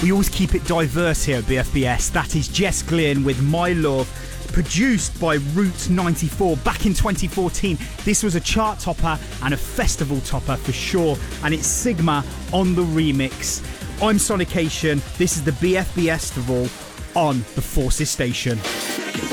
We always keep it diverse here at BFBS. That is Jess Glynn with My Love, produced by Route 94 back in 2014. This was a chart topper and a festival topper for sure, and it's Sigma on the remix. I'm Sonication. This is the BFBS Festival on the Forces Station.